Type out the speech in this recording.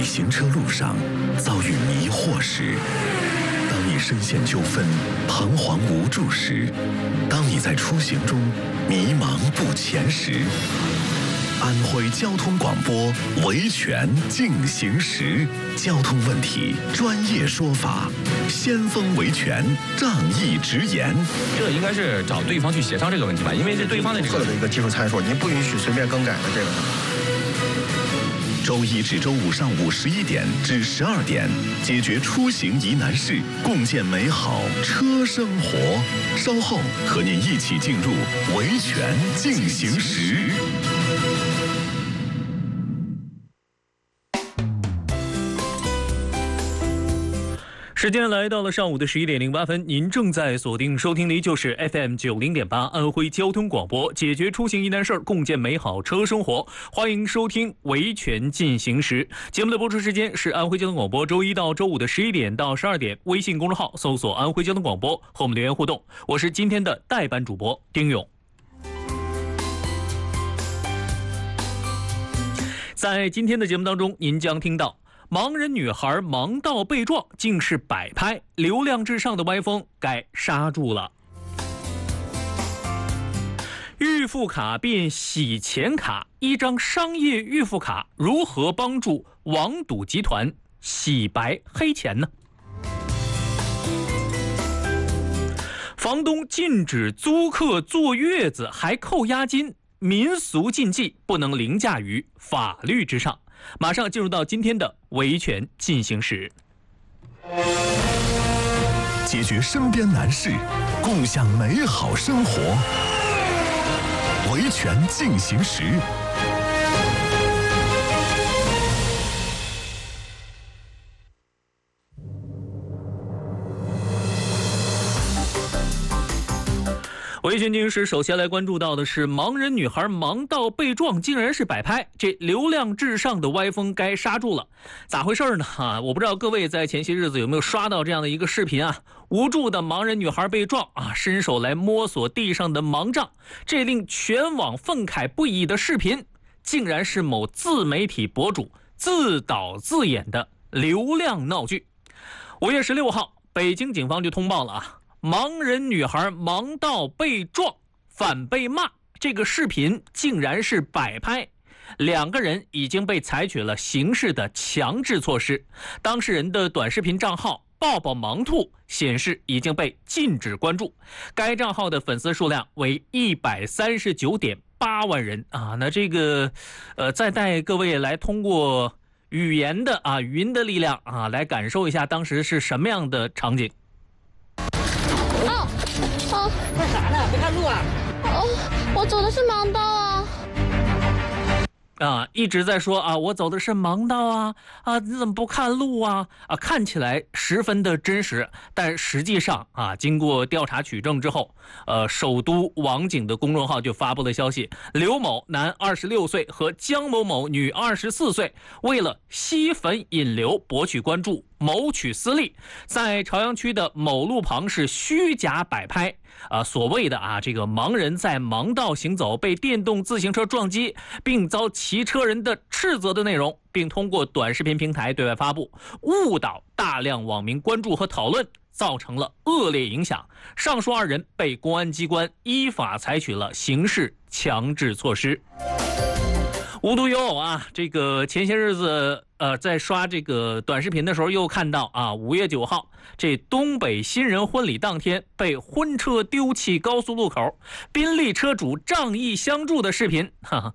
行车路上遭遇迷惑时，当你深陷纠纷、彷徨无助时，当你在出行中迷茫不前时，安徽交通广播维权进行时，交通问题专业说法，先锋维权，仗义直言。 这应该是找对方去协商这个问题吧，因为是对方的这个的一个技术参数，您不允许随便更改的这个。 周一至周五上午11点至12点，解决出行疑难事，共建美好车生活。稍后和您一起进入维权进行时。 时间来到了上午的11点08分，您正在锁定收听的就是 FM 90.8安徽交通广播，解决出行疑难事，共建美好车生活。欢迎收听维权进行时。节目的播出时间是安徽交通广播周一到周五的11点到12点，微信公众号搜索安徽交通广播和我们留言互动。我是今天的代班主播丁勇。在今天的节目当中，您将听到盲人女孩盲道被撞，竟是摆拍，流量至上的歪风该刹住了。预付卡变洗钱卡，一张商业预付卡如何帮助网赌集团洗白黑钱呢？房东禁止租客坐月子还扣押金，民俗禁忌不能凌驾于法律之上。马上进入到今天的维权进行时， 解决身边难事，共享美好生活。维权进行时。 维权进行时，首先来关注到的是盲人女孩盲道被撞，竟然是摆拍，这流量至上的歪风该刹住了。咋回事呢？我不知道各位在前些日子有没有刷到这样的一个视频啊？无助的盲人女孩被撞啊，伸手来摸索地上的盲杖，这令全网愤慨不已的视频，竟然是某自媒体博主自导自演的流量闹剧。5月16号，北京警方就通报了啊。盲人女孩盲道被撞反被骂，这个视频竟然是摆拍，2个人已经被采取了刑事的强制措施。当事人的短视频账号抱抱盲兔显示已经被禁止关注，该账号的粉丝数量为139.8万人啊。那这个再带各位来通过语音的力量啊，来感受一下当时是什么样的场景。 干啥呢？没看路啊？ 我走的是盲道啊。 一直在说啊，我走的是盲道你怎么不看路啊？看起来十分的真实，但实际上经过调查取证之后，首都网警的公众号就发布了消息，刘某男26岁和江某某女24岁，为了吸粉引流博取关注，谋取私利，在朝阳区的某路旁是虚假摆拍所谓的这个盲人在盲道行走被电动自行车撞击，并遭骑车人的斥责的内容，并通过短视频平台对外发布，误导大量网民关注和讨论，造成了恶劣影响。上述2人被公安机关依法采取了刑事强制措施。无独有偶这个前些日子在刷这个短视频的时候，又看到5月9号这东北新人婚礼当天被婚车丢弃高速路口，宾利车主仗义相助的视频。